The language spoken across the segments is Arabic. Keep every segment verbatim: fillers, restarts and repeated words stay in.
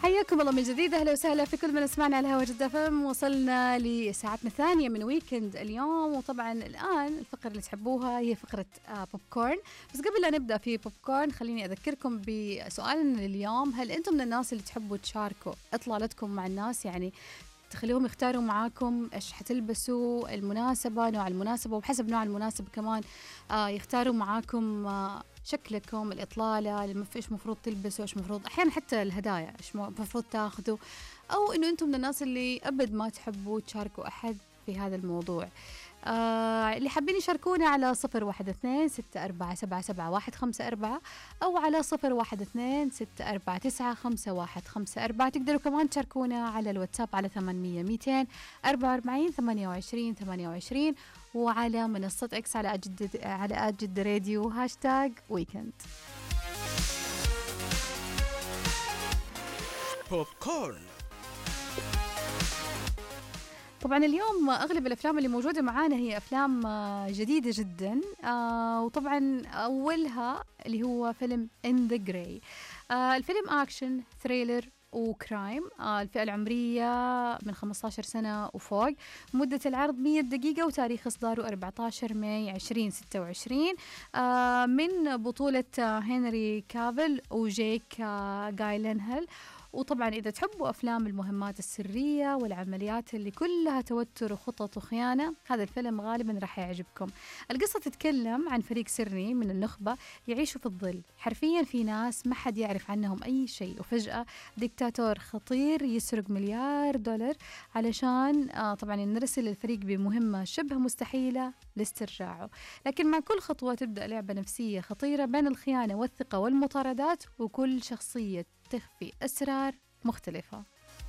حياكم الله من جديد، أهلا وسهلا في كل من اسمعنا على هوا جدة فم. وصلنا لساعتنا الثانية من ويكند اليوم، وطبعا الآن الفقرة اللي تحبوها هي فقرة آه بوب كورن. بس قبل لا نبدأ في بوب كورن خليني أذكركم بسؤالنا لليوم: هل أنتم من الناس اللي تحبوا تشاركوا إطلالتكم مع الناس؟ يعني تخليهم يختاروا معاكم إيش حتلبسوا، المناسبة، نوع المناسبة، وبحسب نوع المناسبة كمان آه يختاروا معاكم آه شكلكم، الإطلالة، إيش مفروض تلبسوا، إيش مفروض أحيانا حتى الهدايا إيش مفروض تاخذوا، أو إنه أنتم من الناس اللي أبد ما تحبوا تشاركوا أحد في هذا الموضوع. آه اللي حابين يشاركونا على صفر واحد اثنين ستة أربعة سبعة سبعة واحد خمسة أربعة أو على صفر واحد اثنين ستة أربعة تسعة خمسة واحد خمسة أربعة. تقدروا كمان تشاركونا على الواتساب على ثمانمية ميتين أربعة وأربعين ثمانية وعشرين ثمانية وعشرين، وعلى منصة إكس على أجد على أجد راديو هاشتاج ويكند. بوب كورن. طبعا اليوم أغلب الأفلام اللي موجودة معانا هي أفلام جديدة جدا، آه وطبعا أولها اللي هو فيلم In the Grey. آه الفيلم أكشن ثريلر وكرايم. آه الفئة العمرية من خمسة عشر سنة وفوق. مدة العرض مية دقيقة، وتاريخ إصداره أربعة عشر ماي ألفين وستة وعشرين. آه من بطولة هنري كافيل وجيك آه جايلنهال. وطبعا إذا تحبوا أفلام المهمات السرية والعمليات اللي كلها توتر وخطط وخيانة، هذا الفيلم غالبا راح يعجبكم. القصة تتكلم عن فريق سري من النخبة يعيشوا في الظل، حرفيا في ناس ما حد يعرف عنهم أي شيء، وفجأة ديكتاتور خطير يسرق مليار دولار علشان آه طبعا نرسل الفريق بمهمة شبه مستحيلة لاسترجاعه. لكن مع كل خطوة تبدأ لعبة نفسية خطيرة بين الخيانة والثقة والمطاردات، وكل شخصية تخفي أسرار مختلفة.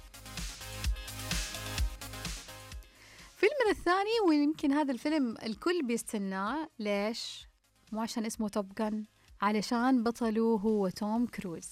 فيلمنا الثاني، ويمكن هذا الفيلم الكل بيستناه، ليش؟ مو عشان اسمه توب جن، علشان بطله هو توم كروز.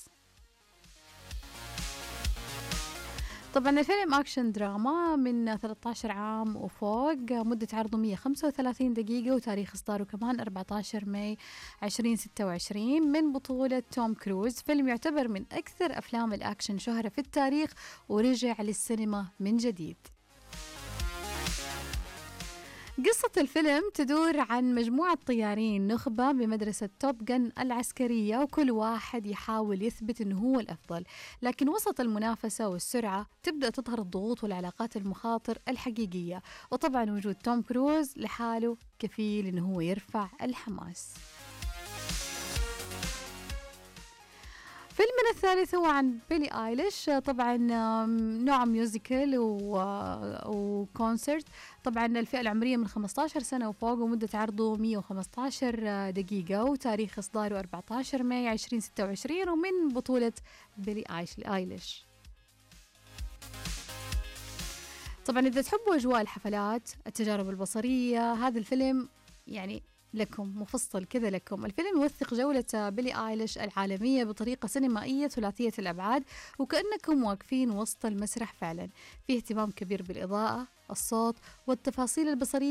طبعا الفيلم أكشن دراما من ثلاثة عشر عام وفوق. مدة عرضه مية وخمسة وثلاثين دقيقة، وتاريخ إصداره كمان أربعة عشر ماي ألفين وستة وعشرين. من بطولة توم كروز. فيلم يعتبر من أكثر أفلام الأكشن شهرة في التاريخ، ورجع للسينما من جديد. قصة الفيلم تدور عن مجموعة طيارين نخبة بمدرسة توب جن العسكرية، وكل واحد يحاول يثبت أنه هو الأفضل. لكن وسط المنافسة والسرعة تبدأ تظهر الضغوط والعلاقات المخاطر الحقيقية، وطبعا وجود توم كروز لحاله كفيل أنه هو يرفع الحماس. فيلمنا الثالث هو عن بيلي آيليش. طبعا نوع ميوزيكال وكونسرت. طبعا الفئة العمرية من خمسة عشر سنة وفوق، ومدة عرضه مية وخمسة عشر دقيقة، وتاريخ إصداره أربعة عشر ماي ألفين وستة وعشرين. ومن بطولة بيلي آيليش. طبعا إذا تحبوا أجواء الحفلات، التجارب البصرية، هذا الفيلم يعني لكم، مفصل كذا لكم. الفيلم يوثق جولة بيلي آيليش العالمية بطريقة سينمائية ثلاثية الأبعاد، وكأنكم واقفين وسط المسرح فعلا. فيه اهتمام كبير بالإضاءة، الصوت، والتفاصيل البصرية